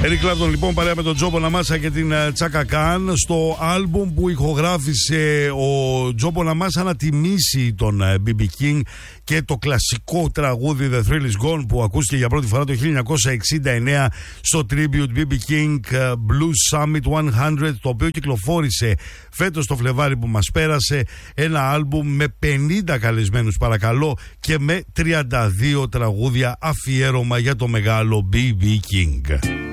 Eric Clapton λοιπόν παρέα με τον Τζο Μποναμάσα και την Τσάκα Καν στο άλμπουμ που ηχογράφησε ο Τζο Μποναμάσα να τιμήσει τον BB King και το κλασικό τραγούδι The Thrill Is Gone που ακούστηκε για πρώτη φορά το 1969 στο Tribute BB King Blues Summit 100, το οποίο κυκλοφόρησε φέτος το Φλεβάρι που μας πέρασε, ένα άλμπουμ με 50 καλεσμένους παρακαλώ και με 32 τραγούδια αφιέρωμα για το μεγάλο BB King.